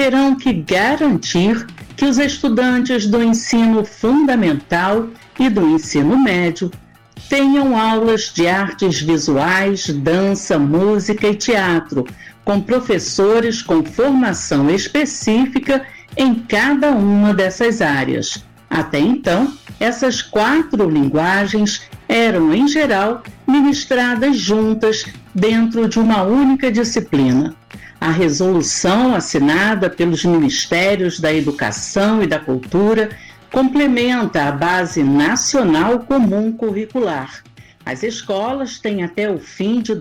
terão que garantir que os estudantes do ensino fundamental e do ensino médio tenham aulas de artes visuais, dança, música e teatro, com professores com formação específica em cada uma dessas áreas. Até então, essas 4 linguagens eram, em geral, ministradas juntas dentro de uma única disciplina. A resolução assinada pelos Ministérios da Educação e da Cultura complementa a Base Nacional Comum Curricular. As escolas têm até o fim de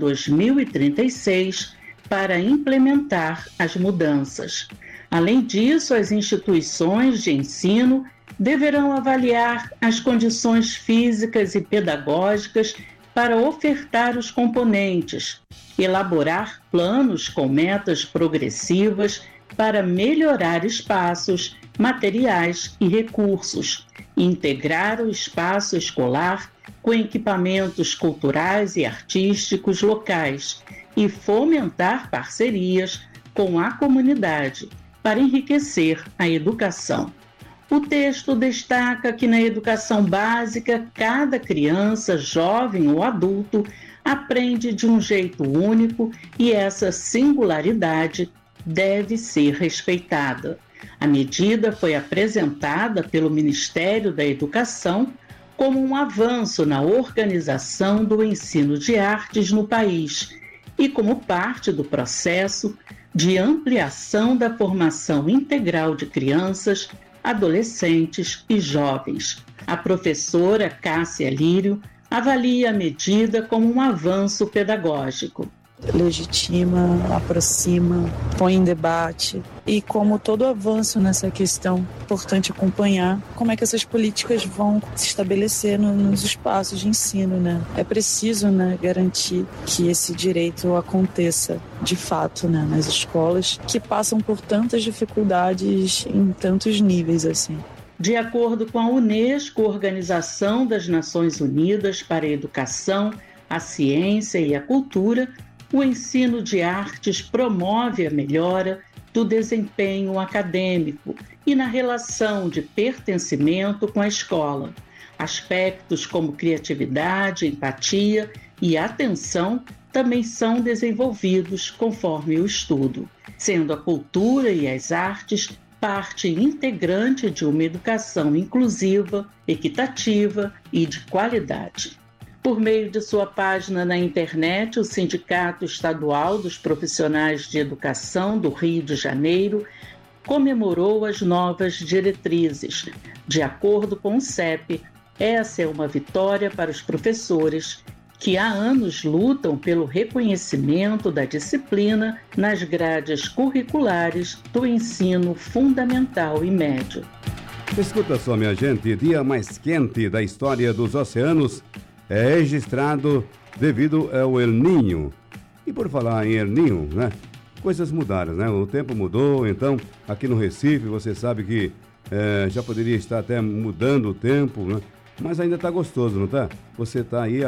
2036 para implementar as mudanças. Além disso, as instituições de ensino deverão avaliar as condições físicas e pedagógicas para ofertar os componentes, elaborar planos com metas progressivas para melhorar espaços, materiais e recursos, integrar o espaço escolar com equipamentos culturais e artísticos locais e fomentar parcerias com a comunidade para enriquecer a educação. O texto destaca que na educação básica, cada criança, jovem ou adulto, aprende de um jeito único e essa singularidade deve ser respeitada. A medida foi apresentada pelo Ministério da Educação como um avanço na organização do ensino de artes no país e como parte do processo de ampliação da formação integral de crianças, adolescentes e jovens. A professora Cássia Lírio avalia a medida como um avanço pedagógico. Legitima, aproxima, põe em debate e, como todo avanço nessa questão, é importante acompanhar como é que essas políticas vão se estabelecer nos espaços de ensino, né? É preciso, garantir que esse direito aconteça de fato, nas escolas que passam por tantas dificuldades em tantos níveis assim. De acordo com a Unesco, Organização das Nações Unidas para a Educação, a Ciência e a Cultura, o ensino de artes promove a melhora do desempenho acadêmico e na relação de pertencimento com a escola. Aspectos como criatividade, empatia e atenção também são desenvolvidos conforme o estudo, sendo a cultura e as artes parte integrante de uma educação inclusiva, equitativa e de qualidade. Por meio de sua página na internet, o Sindicato Estadual dos Profissionais de Educação do Rio de Janeiro comemorou as novas diretrizes. De acordo com o CEP, essa é uma vitória para os professores que há anos lutam pelo reconhecimento da disciplina nas grades curriculares do ensino fundamental e médio. Escuta só, minha gente, dia mais quente da história dos oceanos é registrado devido ao El Niño. E por falar em El Niño, coisas mudaram, O tempo mudou, então aqui no Recife você sabe que já poderia estar até mudando o tempo, Mas ainda está gostoso, não está? Você está aí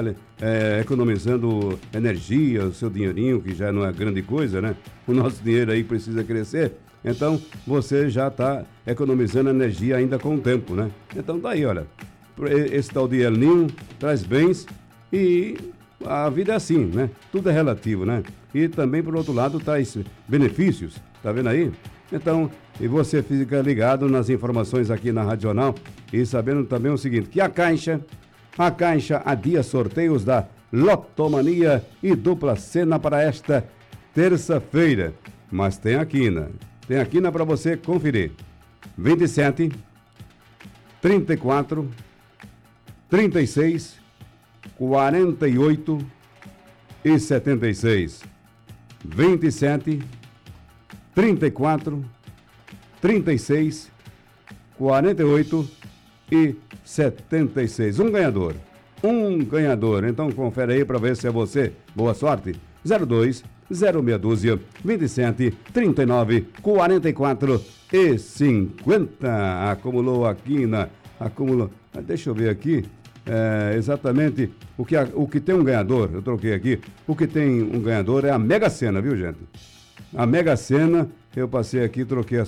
economizando energia, o seu dinheirinho, que já não é grande coisa, O nosso dinheiro aí precisa crescer. Então, você já está economizando energia ainda com o tempo, Então, tá aí, olha. Esse tal de El Niño traz bens e a vida é assim, Tudo é relativo, E também, por outro lado, traz benefícios. Tá vendo aí? Então, e você fica ligado nas informações aqui na Radional e sabendo também o seguinte, que a Caixa adia sorteios da Lotomania e dupla cena para esta terça-feira. Mas tem a quina para você conferir. 27, 34, 36, 48 e 76. 27, 34, 36, 48 e 76. Um ganhador. Então confere aí para ver se é você. Boa sorte. 02 0612 27 39 44 e 50. Acumulou a quina. Deixa eu ver aqui. Exatamente o que tem um ganhador. Eu troquei aqui. O que tem um ganhador é a Mega Sena, viu, gente? A Mega Sena, eu passei aqui, troquei